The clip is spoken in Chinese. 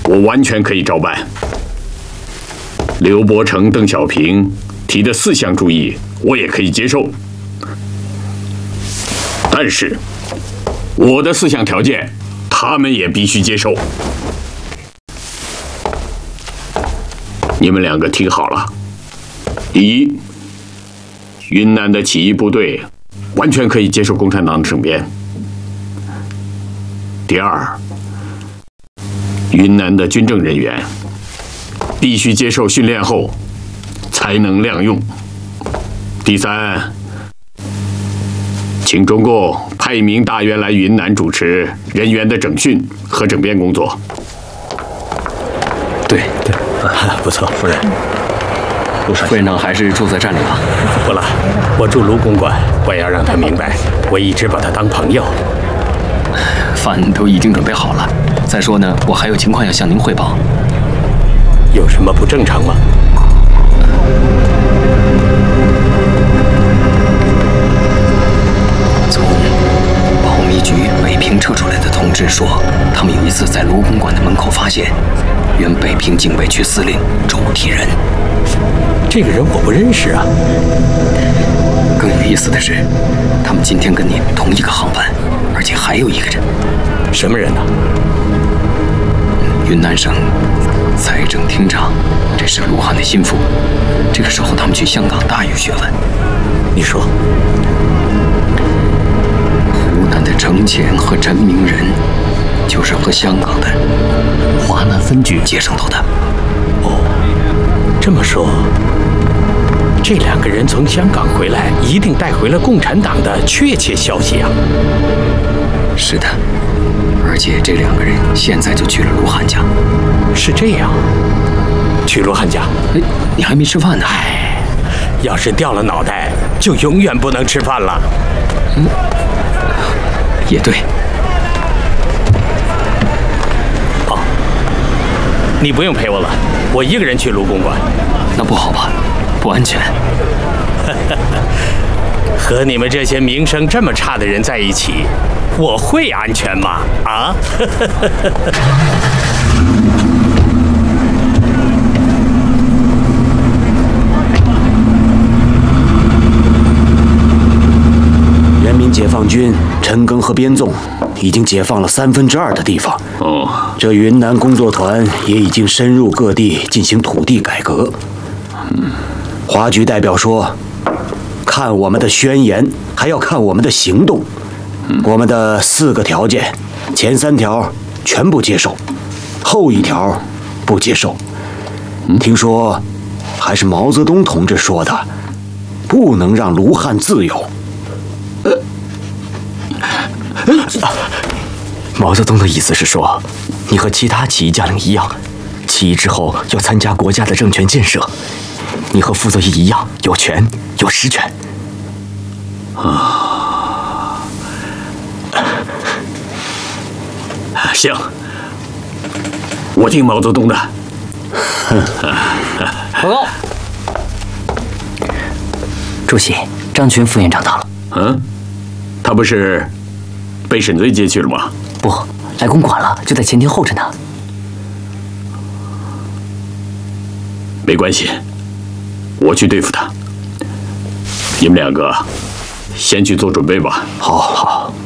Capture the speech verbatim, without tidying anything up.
我完全可以照办。刘伯承、邓小平提的四项注意，我也可以接受。但是，我的四项条件，他们也必须接受。你们两个听好了：第一，云南的起义部队完全可以接受共产党的政变；第二，云南的军政人员必须接受训练后才能亮用；第三，请中共派一名大员来云南主持人员的整训和整编工作。 对对，啊，不错，夫人。 副院长还是住在站里吧？ 不了，我住卢公馆，我要让他明白，我一直把他当朋友。 饭都已经准备好了。再说呢，我还有情况要向您汇报。 有什么不正常吗？ 从保密局北平撤出来的通知说，他们有一次在卢公馆的门口发现原北平警备区司令周体仁。 这个人我不认识啊。 更有意思的是，他们今天跟你同一个航班，而且还有一个人。 什么人呢？ 云南省财政厅长，这是卢汉的心腹。这个时候他们去香港大有学问。 你说， 湖南的程潜和陈明仁，就是和香港的华南分局接上头的。 哦，这么说，这两个人从香港回来，一定带回了共产党的确切消息啊！ 是的，而且这两个人现在就去了卢汉家。 是这样，去卢汉家？ 哎，你还没吃饭呢。 哎，要是掉了脑袋，就永远不能吃饭了。 嗯，也对。 好，你不用陪我了，我一个人去卢公馆。 那不好吧？不安全。 和你们这些名声这么差的人在一起，我会安全吗？啊？ 人民解放军陈赓和边纵已经解放了三分之二的地方。 哦， 这云南工作团也已经深入各地进行土地改革。嗯，华局代表说，看我们的宣言，还要看我们的行动。我们的四个条件，前三条全部接受，后一条不接受。听说还是毛泽东同志说的，不能让卢汉自由。 毛泽东的意思是说，你和其他起义将领一样，起义之后要参加国家的政权建设，你和傅作义一样，有权有实权。 啊，行，我听毛泽东的。 报告，主席，张群副院长到了。 嗯，他不是被沈醉接去了吗？ 不，来公馆了，就在前厅候着呢。 没关系，我去对付他。你们两个先去做准备吧。 好，好。